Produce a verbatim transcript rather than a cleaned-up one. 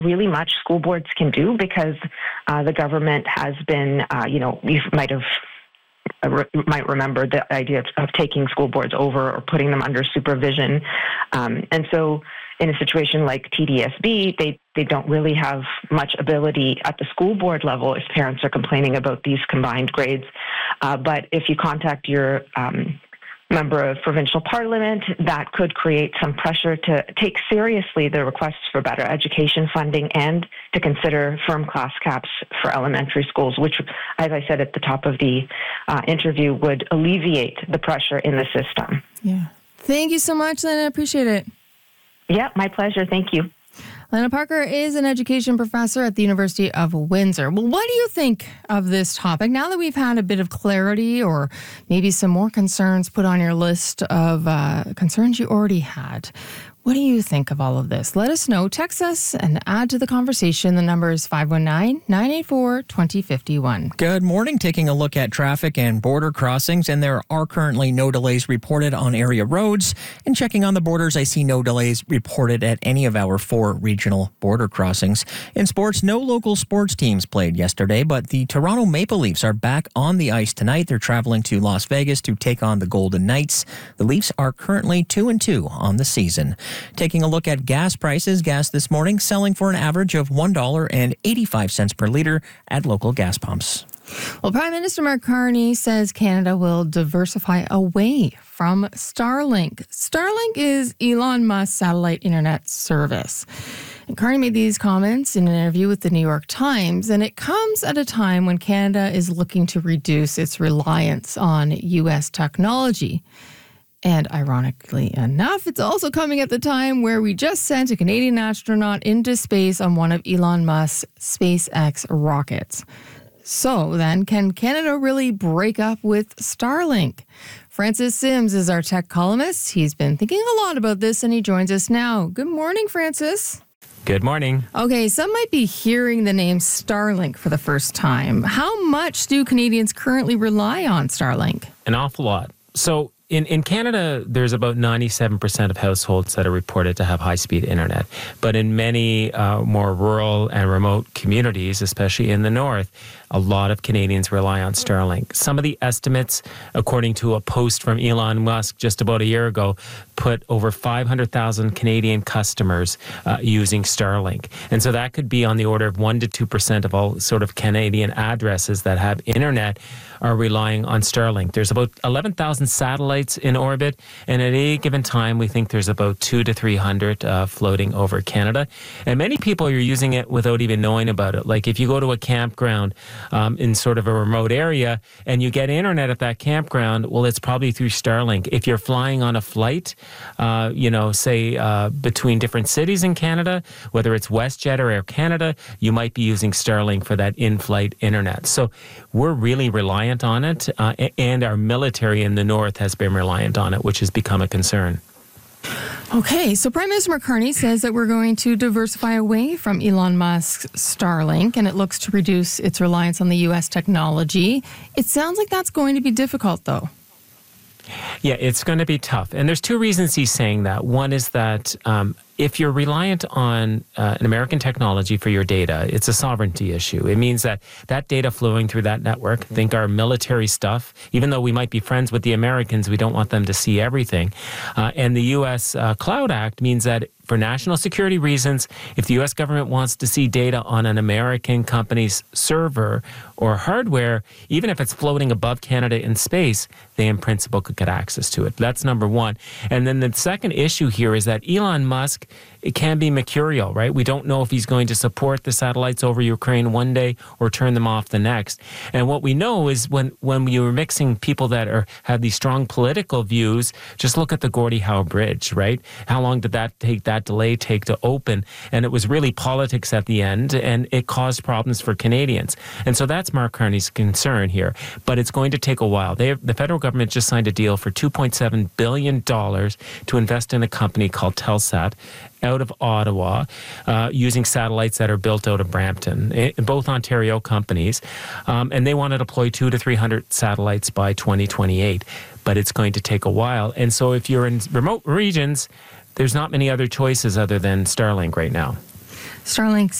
really much school boards can do because uh, the government has been, uh, you know, you might have uh, might remember the idea of, of taking school boards over or putting them under supervision. Um, and so in a situation like T D S B, they, they don't really have much ability at the school board level if parents are complaining about these combined grades. Uh, but if you contact your um, member of provincial parliament, that could create some pressure to take seriously the requests for better education funding and to consider firm class caps for elementary schools, which, as I said at the top of the uh, interview, would alleviate the pressure in the system. Yeah. Thank you so much, Lena. I appreciate it. Yeah, my pleasure. Thank you. Lena Parker is an education professor at the University of Windsor. Well, what do you think of this topic now that we've had a bit of clarity or maybe some more concerns put on your list of uh, concerns you already had? What do you think of all of this? Let us know. Text us and add to the conversation. The number is five one nine, nine eight four, two zero five one. Good morning. Taking a look at traffic and border crossings, and there are currently no delays reported on area roads. And checking on the borders, I see no delays reported at any of our four regional border crossings. In sports, no local sports teams played yesterday, but the Toronto Maple Leafs are back on the ice tonight. They're traveling to Las Vegas to take on the Golden Knights. The Leafs are currently two and two on the season. Taking a look at gas prices, gas this morning selling for an average of one dollar and eighty-five cents per liter at local gas pumps. Well, Prime Minister Mark Carney says Canada will diversify away from Starlink. Starlink is Elon Musk's satellite internet service. And Carney made these comments in an interview with the New York Times, and it comes at a time when Canada is looking to reduce its reliance on U S technology. And ironically enough, it's also coming at the time where we just sent a Canadian astronaut into space on one of Elon Musk's SpaceX rockets. So then, can Canada really break up with Starlink? Francis Sims is our tech columnist. He's been thinking a lot about this, and he joins us now. Good morning, Francis. Good morning. Okay, some might be hearing the name Starlink for the first time. How much do Canadians currently rely on Starlink? An awful lot. So In in Canada, there's about ninety-seven percent of households that are reported to have high-speed internet. But in many uh, more rural and remote communities, especially in the north, a lot of Canadians rely on Starlink. Some of the estimates, according to a post from Elon Musk just about a year ago, put over five hundred thousand Canadian customers uh, using Starlink. And so that could be on the order of one to two percent of all sort of Canadian addresses that have internet are relying on Starlink. There's about eleven thousand satellites in orbit, and at any given time, we think there's about two to three hundred uh, floating over Canada. And many people are using it without even knowing about it. Like if you go to a campground um, in sort of a remote area and you get internet at that campground, well, it's probably through Starlink. If you're flying on a flight, uh, you know, say uh, between different cities in Canada, whether it's WestJet or Air Canada, you might be using Starlink for that in-flight internet. So we're really reliant on it, uh, and our military in the north has been reliant on it, which has become a concern. Okay, so Prime Minister Mark Carney says that we're going to diversify away from Elon Musk's Starlink, and it looks to reduce its reliance on the U S technology. It sounds like that's going to be difficult, though. Yeah, it's going to be tough. And there's two reasons he's saying that. One is that um, if you're reliant on uh, an American technology for your data, it's a sovereignty issue. It means that that data flowing through that network, think our military stuff, even though we might be friends with the Americans, we don't want them to see everything. Uh, and the U S uh, Cloud Act means that for national security reasons, if the U S government wants to see data on an American company's server or hardware, even if it's floating above Canada in space, they in principle could get access to it. That's number one. And then the second issue here is that Elon Musk, it can be mercurial, right? We don't know if he's going to support the satellites over Ukraine one day or turn them off the next. And what we know is when, when you're mixing people that are have these strong political views, just look at the Gordie Howe Bridge, right? How long did that take, that delay take to open? And it was really politics at the end, and it caused problems for Canadians. And so that's Mark Carney's concern here. But it's going to take a while. They have, the federal government just signed a deal for two point seven billion dollars to invest in a company called Telsat out of Ottawa, uh, using satellites that are built out of Brampton, it, both Ontario companies. Um, and they want to deploy two to three hundred satellites by twenty twenty-eight. But it's going to take a while. And so if you're in remote regions, there's not many other choices other than Starlink right now. Starlink's